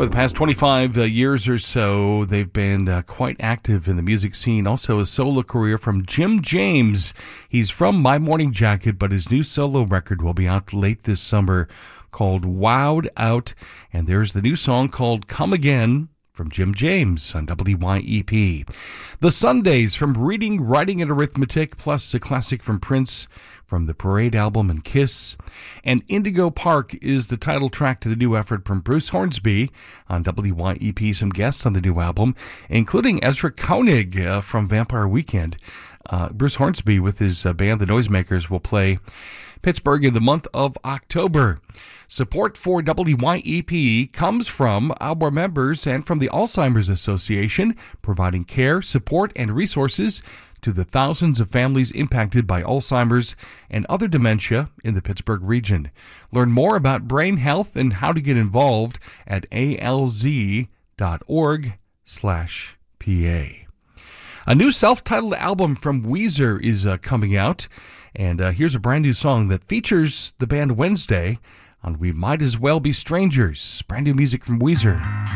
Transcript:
For the past 25 years or so, they've been quite active in the music scene. Also, a solo career from Jim James. He's from My Morning Jacket, but his new solo record will be out late this summer called Wowed Out. And there's the new song called Come Again from Jim James on WYEP. The Sundays from Reading, Writing, and Arithmetic, plus a classic from Prince from the Parade album and Kiss. And Indigo Park is the title track to the new effort from Bruce Hornsby on WYEP. Some guests on the new album, including Ezra Koenig from Vampire Weekend. Bruce Hornsby with his band The Noisemakers will play Pittsburgh in the month of October. Support for WYEP comes from our members and from the Alzheimer's Association, providing care, support, and resources to the thousands of families impacted by Alzheimer's and other dementia in the Pittsburgh region. Learn more about brain health and how to get involved at alz.org/PA. A new self-titled album from Weezer is coming out, and here's a brand new song that features the band Wednesday on We Might As Well Be Strangers. Brand new music from Weezer.